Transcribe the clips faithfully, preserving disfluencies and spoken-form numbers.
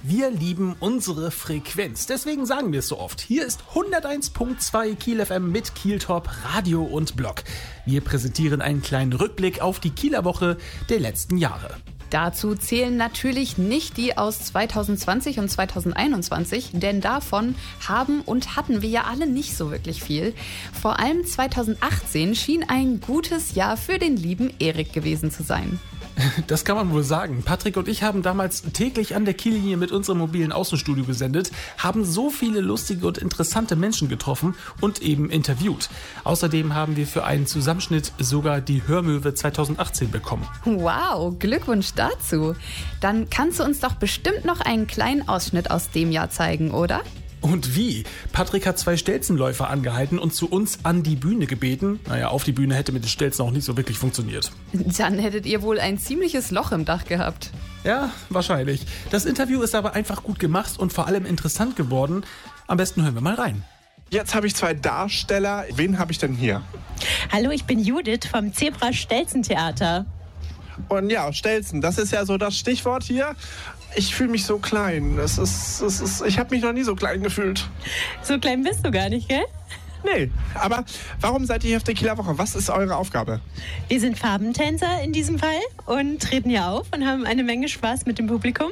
Wir lieben unsere Frequenz. Deswegen sagen wir es so oft. Hier ist hunderteins Komma zwei Kiel F M mit Kieltop, Radio und Blog. Wir präsentieren einen kleinen Rückblick auf die Kieler Woche der letzten Jahre. Dazu zählen natürlich nicht die aus zwanzig zwanzig und zwanzig einundzwanzig, denn davon haben und hatten wir ja alle nicht so wirklich viel. Vor allem zwanzig achtzehn schien ein gutes Jahr für den lieben Erik gewesen zu sein. Das kann man wohl sagen. Patrick und ich haben damals täglich an der Kiellinie mit unserem mobilen Außenstudio gesendet, haben so viele lustige und interessante Menschen getroffen und eben interviewt. Außerdem haben wir für einen Zusammenschnitt sogar die Hörmöwe zwanzig achtzehn bekommen. Wow, Glückwunsch dazu. Dann kannst du uns doch bestimmt noch einen kleinen Ausschnitt aus dem Jahr zeigen, oder? Und wie? Patrick hat zwei Stelzenläufer angehalten und zu uns an die Bühne gebeten. Naja, auf die Bühne hätte mit den Stelzen auch nicht so wirklich funktioniert. Dann hättet ihr wohl ein ziemliches Loch im Dach gehabt. Ja, wahrscheinlich. Das Interview ist aber einfach gut gemacht und vor allem interessant geworden. Am besten hören wir mal rein. Jetzt habe ich zwei Darsteller. Wen habe ich denn hier? Hallo, ich bin Judith vom Zebra-Stelzen-Theater. Und ja, Stelzen, das ist ja so das Stichwort hier. Ich fühle mich so klein. Das ist, das ist, ich habe mich noch nie so klein gefühlt. So klein bist du gar nicht, gell? Nee, aber warum seid ihr hier auf der Kieler Woche? Was ist eure Aufgabe? Wir sind Farbentänzer in diesem Fall und treten hier auf und haben eine Menge Spaß mit dem Publikum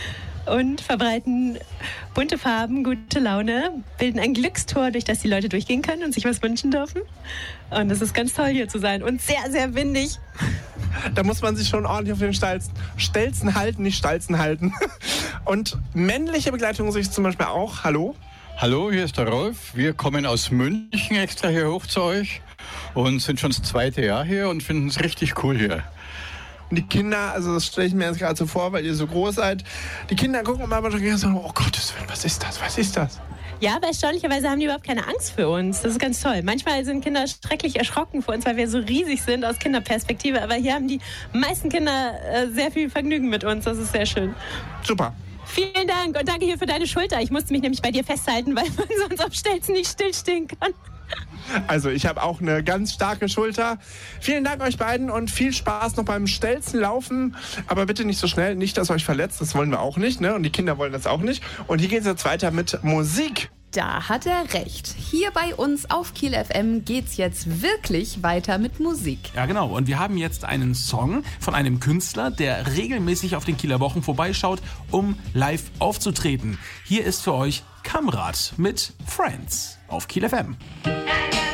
und verbreiten bunte Farben, gute Laune, bilden ein Glückstor, durch das die Leute durchgehen können und sich was wünschen dürfen. Und es ist ganz toll, hier zu sein und sehr, sehr windig. Da muss man sich schon ordentlich auf den Stelzen, Stelzen halten, nicht Stalzen halten. Und männliche Begleitung sehe ich zum Beispiel auch. Hallo? Hallo, hier ist der Rolf. Wir kommen aus München extra hier hoch zu euch und sind schon das zweite Jahr hier und finden es richtig cool hier. Und die Kinder, also das stelle ich mir jetzt gerade so vor, weil ihr so groß seid, die Kinder gucken immer mal und sagen, oh Gottes Willen, was ist das, was ist das? Ja, aber erstaunlicherweise haben die überhaupt keine Angst für uns. Das ist ganz toll. Manchmal sind Kinder schrecklich erschrocken vor uns, weil wir so riesig sind aus Kinderperspektive. Aber hier haben die meisten Kinder äh, sehr viel Vergnügen mit uns. Das ist sehr schön. Super. Vielen Dank und danke hier für deine Schulter. Ich musste mich nämlich bei dir festhalten, weil man sonst auf Stelzen nicht stillstehen kann. Also ich habe auch eine ganz starke Schulter. Vielen Dank euch beiden und viel Spaß noch beim Stelzenlaufen. Aber bitte nicht so schnell, nicht, dass ihr euch verletzt. Das wollen wir auch nicht, ne? Und die Kinder wollen das auch nicht. Und hier geht es jetzt weiter mit Musik. Da hat er recht. Hier bei uns auf Kiel F M geht's jetzt wirklich weiter mit Musik. Ja, genau. Und wir haben jetzt einen Song von einem Künstler, der regelmäßig auf den Kieler Wochen vorbeischaut, um live aufzutreten. Hier ist für euch Kamrat mit Friends auf Kiel F M.